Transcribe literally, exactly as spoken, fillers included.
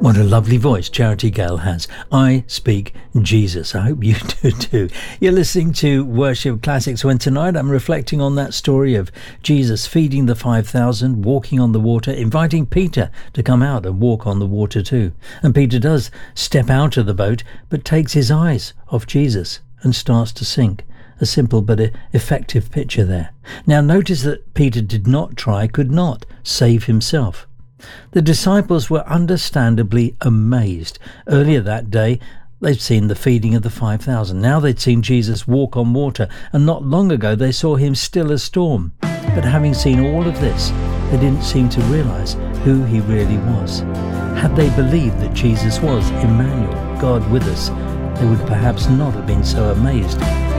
What a lovely voice Charity Gale has. I speak Jesus. I hope you do too. You're listening to Worship Classics when tonight I'm reflecting on that story of Jesus feeding the five thousand, walking on the water, inviting Peter to come out and walk on the water too. And Peter does step out of the boat, but takes his eyes off Jesus and starts to sink. A simple but effective picture there. Now notice that Peter did not try, could not save himself. The disciples were understandably amazed. Earlier that day, they'd seen the feeding of the five thousand. Now they'd seen Jesus walk on water, and not long ago they saw him still a storm. But having seen all of this, they didn't seem to realize who he really was. Had they believed that Jesus was Emmanuel, God with us, they would perhaps not have been so amazed